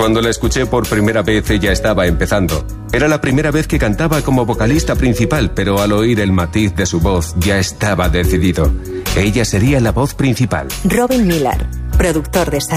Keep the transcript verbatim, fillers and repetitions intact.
Cuando la escuché por primera vez, ella estaba empezando. Era la primera vez que cantaba como vocalista principal, pero al oír el matiz de su voz ya estaba decidido. Ella sería la voz principal. Robin Millar, productor de esta